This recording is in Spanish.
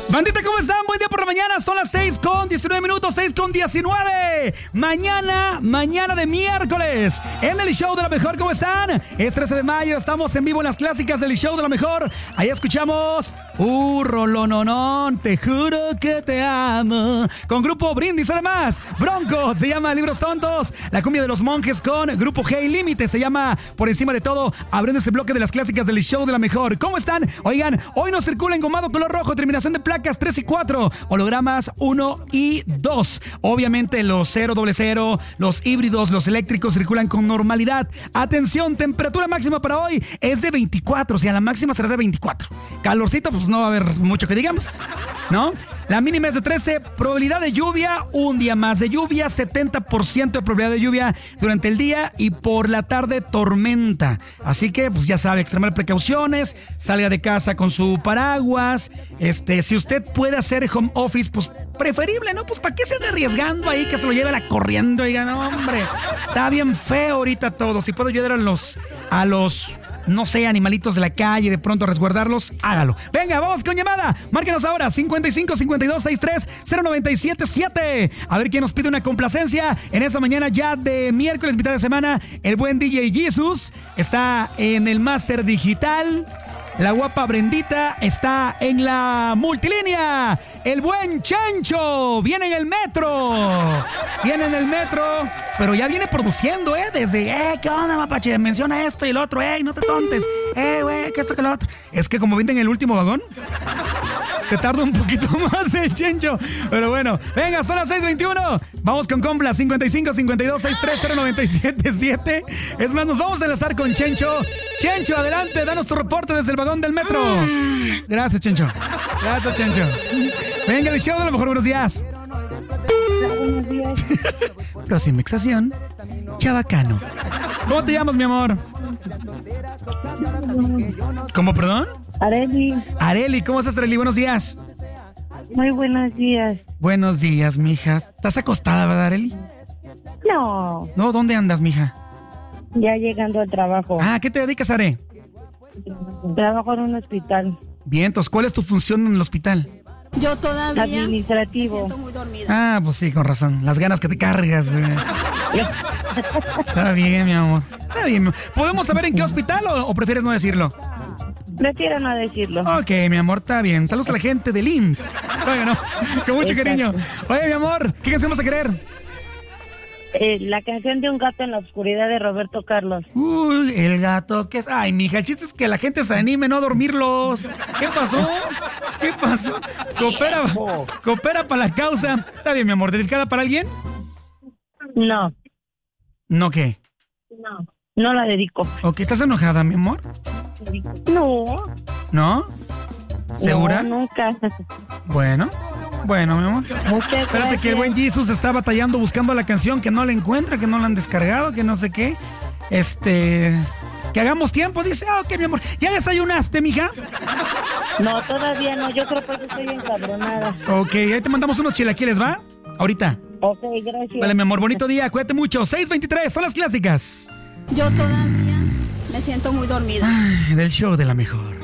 Bandita, ¿cómo están? Buen día por la mañana. Son las 6:19, 6:19. Mañana de miércoles. En el show de la mejor, ¿cómo están? Es 13 de mayo, estamos en vivo en las clásicas del show de la mejor. Ahí escuchamos Rolononón, te juro que te amo. Con Grupo Brindis, además. Bronco, se llama Libros Tontos. La cumbia de los monjes con Grupo Hey Límite, se llama Por Encima de Todo. Abriendo ese bloque de las clásicas del show de la mejor. ¿Cómo están? Oigan, hoy nos circula engomado color rojo, terminación de placas 3 y 4, hologramas 1 y 2. Obviamente los 000, los híbridos, los eléctricos circulan con normalidad. Atención, temperatura máxima para hoy es de 24, o sea, la máxima será de 24. Calorcito, pues no va a haber mucho que digamos, ¿no? La mínima es de 13, probabilidad de lluvia, un día más de lluvia, 70% de probabilidad de lluvia durante el día y por la tarde tormenta. Así que, pues ya sabe, extremar precauciones, salga de casa con su paraguas. Si usted puede hacer home office, pues preferible, ¿no? Pues ¿para qué se ande arriesgando ahí que se lo lleve la corriendo? Diga, no, hombre, está bien feo ahorita todo. Si puedo ayudar a los no sé, animalitos de la calle, de pronto resguardarlos, hágalo. Venga, vamos con llamada. Márquenos ahora, 55 52 63 097 7. A ver quién nos pide una complacencia en esa mañana ya de miércoles, mitad de semana. El buen DJ Jesus está en el máster digital. La guapa Brendita está en la multilínea. El buen Chencho viene en el metro. Pero ya viene produciendo, desde, ¿qué onda, mapache? Menciona esto y el otro, no te tontes. Güey, ¿qué es eso que lo otro? Es que como viene en el último vagón, se tarda un poquito más el Chencho. Pero bueno, venga, son las 6:21. Vamos con compla 55 52 63 097 7. Es más, nos vamos a enlazar con Chencho. Chencho, adelante, danos tu reporte desde el vagón del metro. Gracias, Chencho. Venga, el show de lo mejor, buenos días. Buenos días. Próxima estación, Chabacano. ¿Cómo te llamas, mi amor? ¿Cómo, perdón? Areli, ¿cómo estás, Areli? Buenos días. muy buenos días. Buenos días, mija. ¿Estás acostada, verdad, Areli? No, ¿Dónde andas, mija? ya llegando al trabajo. ¿A qué te dedicas, Are? Trabajo en un hospital. Bien, entonces, ¿cuál es tu función en el hospital? Yo todavía Administrativo. me siento muy dormida. Pues sí, con razón. Las ganas que te cargas. Está bien, mi amor. Está bien. ¿Podemos saber en qué hospital o prefieres no decirlo? Prefiero no decirlo. Ok, mi amor, está bien. Saludos a la gente del IMSS. Bueno, con mucho cariño. Oye, mi amor, ¿qué canción vas a querer? La canción de Un gato en la oscuridad de Roberto Carlos. Uy, el gato que es... Ay, mija, el chiste es que la gente se anime, no a dormirlos. ¿Qué pasó? Coopera para la causa. Está bien, mi amor. ¿Dedicada para alguien? No. ¿No qué? No la dedico. Ok, ¿estás enojada, mi amor? No. ¿No? ¿Segura? No, nunca. Bueno, mi amor. Muchas Espérate gracias. que el buen Jesus está batallando buscando la canción, que no la encuentra, que no la han descargado, que no sé qué. Que hagamos tiempo, dice. Ok, mi amor. ¿Ya desayunaste, mija? No, todavía no. Yo creo que estoy encabronada. Ok, ahí te mandamos unos chilaquiles, ¿va? Ahorita. Ok, gracias. Vale, mi amor, bonito día, cuídate mucho. 6:23, son las clásicas. Yo todavía me siento muy dormida. Del show de la mejor.